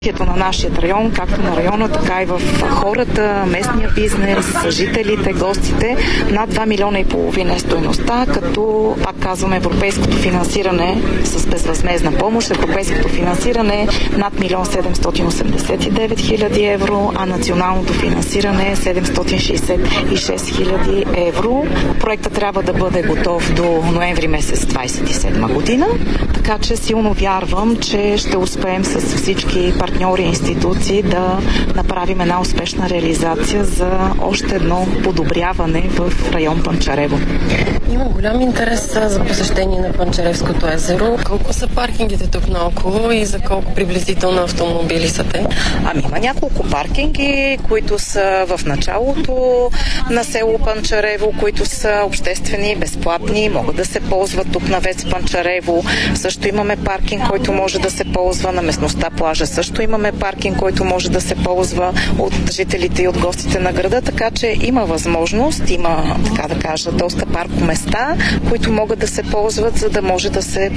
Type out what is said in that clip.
на нашия район, както на района, така и в хората, местния бизнес, жителите, гостите. Над 2 милиона и половина е стойността, като, пак казваме, европейското финансиране с безвъзмездна помощ. Европейското финансиране над 1 789 хиляди евро, а националното финансиране е 766 хиляди евро. Проектът трябва да бъде готов до ноември месец 27 година, така че силно вярвам, че ще успеем с всички партньори и институции да направим една успешна реализация за още едно подобряване в район Панчарево. Има голям интерес за посещение на Панчаревското езеро. Колко са паркингите тук наоколо и за колко приблизително автомобили са те? Има няколко паркинги, които са в началото на село Панчарево, които са обществени, безплатни, могат да се ползват тук на ВЕЦ Панчарево. Също имаме паркинг, който може да се ползва на местността Плажа. Също имаме паркинг, който може да се ползва от жителите и от гостите на града, така че има възможност, има, така да кажа, доста паркоместа, които могат да се ползват, за да може да се